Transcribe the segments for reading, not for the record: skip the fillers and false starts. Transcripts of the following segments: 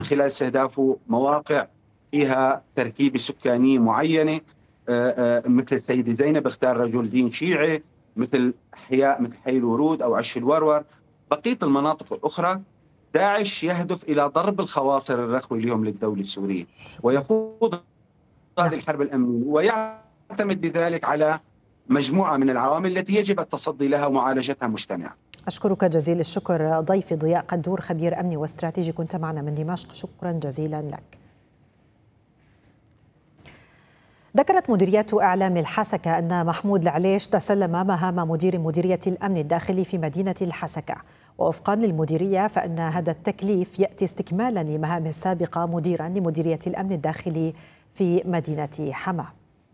خلال استهدافه مواقع فيها تركيبة سكانية معينة، مثل السيدة زينب اختار رجل دين شيعي، مثل أحياء مثل حي الورود أو عش الورور. بقية المناطق الأخرى داعش يهدف إلى ضرب الخواصر الرخوة اليوم للدولة السورية ويخوض هذه الحرب الأمنية، ويعتمد بذلك على مجموعة من العوامل التي يجب التصدي لها ومعالجتها مجتمعا. أشكرك جزيل الشكر ضيفي ضياء قدور، خبير أمني واستراتيجي، كنت معنا من دمشق، شكرا جزيلا لك. ذكرت مديرية إعلام الحسكة أن محمود العليش تسلم مهام مديرية الأمن الداخلي في مدينة الحسكة، ووفقا للمديرية فإن هذا التكليف يأتي استكمالا لمهامه السابقة مديرا لمديرية الأمن الداخلي في مدينة حماة.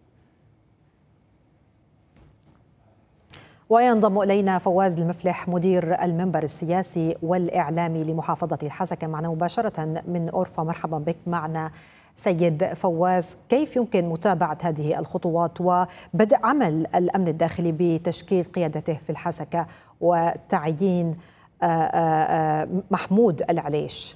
وينضم إلينا فواز المفلح مدير المنبر السياسي والإعلامي لمحافظة الحسكة معنا مباشرة من أورفا. مرحبا بك معنا سيد فواز. كيف يمكن متابعة هذه الخطوات وبدء عمل الأمن الداخلي بتشكيل قيادته في الحسكة وتعيين محمود العليش؟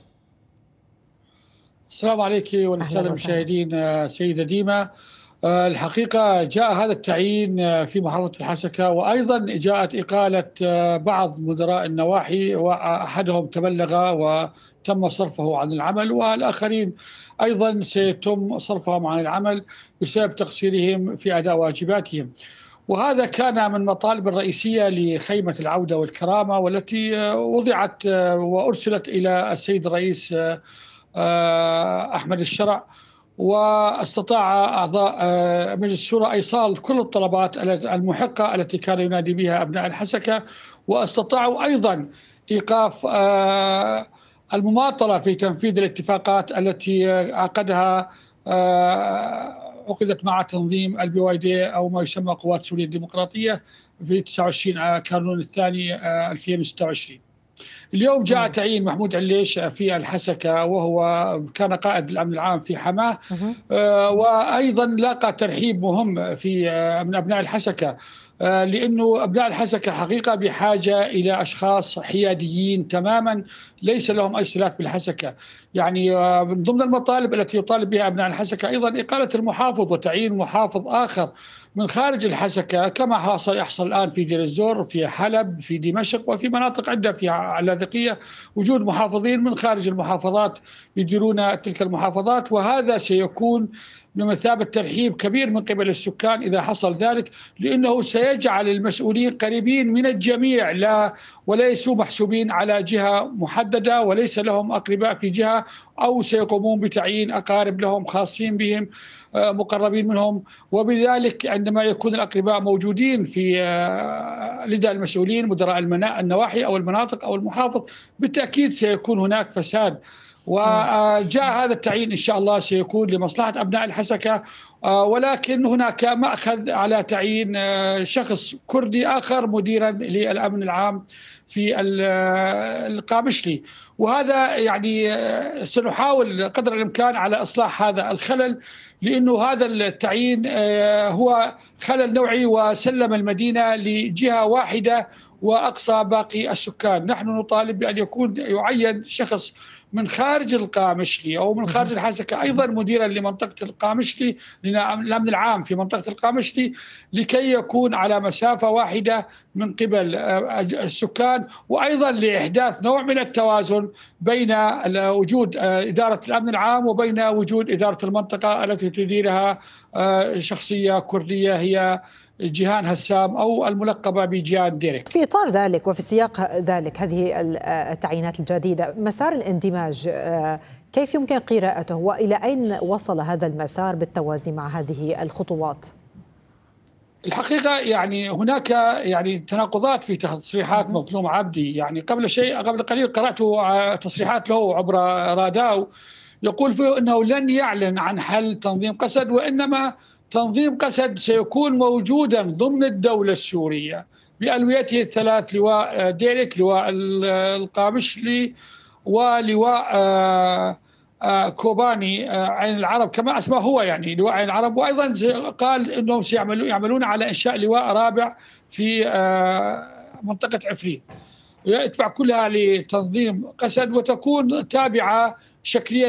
السلام عليك وللسادة المشاهدين سيدة ديما. الحقيقة جاء هذا التعيين في محافظة الحسكة، وأيضا جاءت إقالة بعض مدراء النواحي، وأحدهم تبلغ وتم صرفه عن العمل، والآخرين أيضا سيتم صرفهم عن العمل بسبب تقصيرهم في أداء واجباتهم. وهذا كان من المطالب الرئيسية لخيمة العودة والكرامة، والتي وضعت وأرسلت إلى السيد الرئيس أحمد الشرع، واستطاع أعضاء مجلس الشورى إيصال كل الطلبات المحقة التي كان ينادي بها أبناء الحسكة، واستطاعوا أيضا إيقاف المماطلة في تنفيذ الاتفاقات التي عقدت مع تنظيم البويدي أو ما يسمى قوات سوريا الديمقراطية في 29 كانون الثاني 2026. اليوم جاء تعيين محمود عليش في الحسكة، وهو كان قائد الأمن العام في حماة، وأيضا لاقى ترحيب مهم من أبناء الحسكة، لأنه أبناء الحسكة حقيقة بحاجة إلى أشخاص حياديين تماما ليس لهم أي صلات بالحسكة. يعني من ضمن المطالب التي يطالب بها أبناء الحسكة أيضا إقالة المحافظ وتعيين محافظ آخر من خارج الحسكة، كما يحصل الآن في دير الزور، في حلب، في دمشق، وفي مناطق عدة في اللاذقية، وجود محافظين من خارج المحافظات يديرون تلك المحافظات. وهذا سيكون بمثابة ترحيب كبير من قبل السكان إذا حصل ذلك، لأنه سيجعل المسؤولين قريبين من الجميع وليسوا محسوبين على جهة محددة وليس لهم أقرباء في جهة، أو سيقومون بتعيين أقارب لهم خاصين بهم مقربين منهم. وبذلك عندما يكون الأقرباء موجودين في لدى المسؤولين مدراء النواحي أو المناطق أو المحافظ، بالتأكيد سيكون هناك فساد. وجاء هذا التعيين إن شاء الله سيكون لمصلحة أبناء الحسكة، ولكن هناك مأخذ على تعيين شخص كردي آخر مديرا للأمن العام في القامشلي، وهذا يعني سنحاول قدر الإمكان على إصلاح هذا الخلل، لأنه هذا التعيين هو خلل نوعي وسلم المدينة لجهة واحدة وأقصى باقي السكان. نحن نطالب بأن يعين شخص من خارج القامشلي أو من خارج الحسكة أيضا مديرا لمنطقة القامشلي، الأمن العام في منطقة القامشلي، لكي يكون على مسافة واحدة من قبل السكان، وأيضا لإحداث نوع من التوازن بين وجود إدارة الأمن العام وبين وجود إدارة المنطقة التي تديرها شخصية كردية هي جيهان هسام أو الملقبة بجيهان ديريك. في إطار ذلك وفي سياق ذلك هذه التعيينات الجديدة، مسار الاندماج كيف يمكن قراءته وإلى أين وصل هذا المسار بالتوازي مع هذه الخطوات؟ الحقيقة يعني هناك يعني تناقضات في تصريحات مظلوم عبدي. يعني قبل قليل قرأت تصريحات له عبر راداو يقول فيه أنه لن يعلن عن حل تنظيم قسد، وإنما تنظيم قسد سيكون موجودا ضمن الدولة السورية بألويته الثلاث: لواء ديريك، لواء القامشلي، ولواء كوباني عين العرب كما أسماه هو، يعني لواء عين العرب. وأيضا قال أنهم يعملون على إنشاء لواء رابع في منطقة عفرين يتبع كلها لتنظيم قسد وتكون تابعة شكليا